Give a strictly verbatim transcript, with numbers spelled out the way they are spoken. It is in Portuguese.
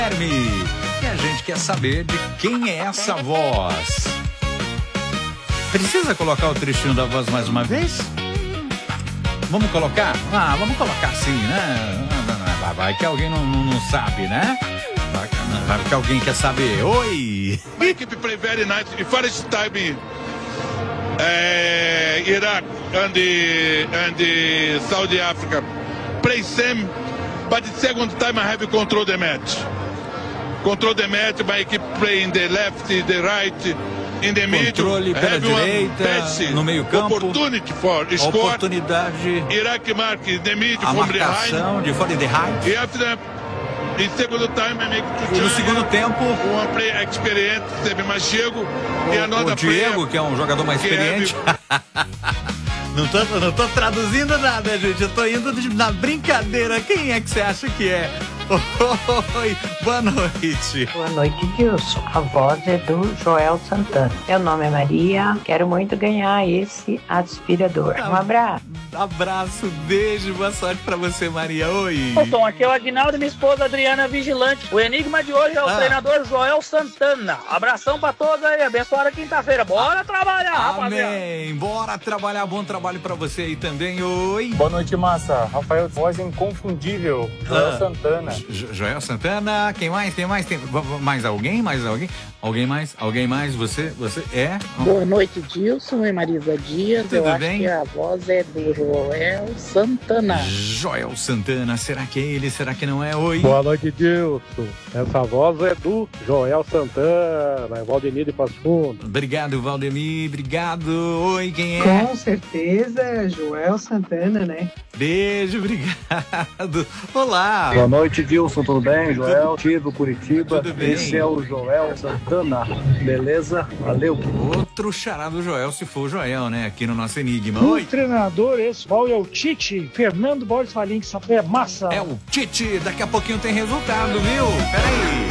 E a gente quer saber de quem é essa voz. Precisa colocar o trechinho da voz mais uma vez? Vamos colocar? Ah, vamos colocar sim, né? Vai, vai que alguém não, não, não sabe, né? Vai, vai que alguém quer saber. Oi! My equipe play very nice. The first time uh, Iraq and the, and the Saudi Africa play same, but the second time I have control the match. Control the match, my equipe play in the left, the right, in the Controle middle. pela direita, no meio campo. Opportunity for score. Oportunidade. Iraq mark the middle A from behind. marcação de fora de height. E after in segundo time, I make E no segundo tempo, uma player experiente, teve mais Diego. o, E another o Diego, player, que é um jogador mais experiente. Não tô, não tô traduzindo nada, gente. Eu tô indo de, na brincadeira. Quem é que você acha que é? Oi, boa noite. Boa noite, Dilson. A voz é do Joel Santana. Meu nome é Maria. Quero muito ganhar esse aspirador. Um abraço. Abraço, beijo, boa sorte pra você, Maria. Oi. Ô, Tom, aqui é o Aguinaldo e minha esposa Adriana Vigilante. O enigma de hoje é o Ah. treinador Joel Santana. Abração pra todos aí, abençoada quinta-feira. Bora trabalhar, rapaziada. Amém. Bora trabalhar, bom trabalho pra você aí também. Oi. Boa noite, massa. Rafael, voz inconfundível. Joel Ah. Santana. Jo- Joel Santana, quem mais? Quem mais? Tem v- v- mais alguém? Mais alguém? Alguém mais? Alguém mais? Você? Você é? Boa noite, Dilson e Marisa Dias. Tudo Eu acho bem? que a voz é do Joel Santana. Joel Santana, será que é ele? Será que não é? Oi. Boa noite, Dilson. Essa voz é do Joel Santana, é Valdemir de Passo Fundo. Obrigado, Valdemir. Obrigado. Oi, quem é? Com certeza, Joel Santana, né? Beijo, obrigado. Olá. Boa noite, Dilson. Tudo bem? Joel, Tivo, Curitiba. Tudo bem. Esse é o Joel Santana. Beleza? Valeu. Outro xará do Joel, se for o Joel, né? Aqui no nosso Enigma. O Oi. treinador esse qual é o Tite, Fernando Borges Valim, que sabe é massa. É o Tite. Daqui a pouquinho tem resultado, viu? Peraí.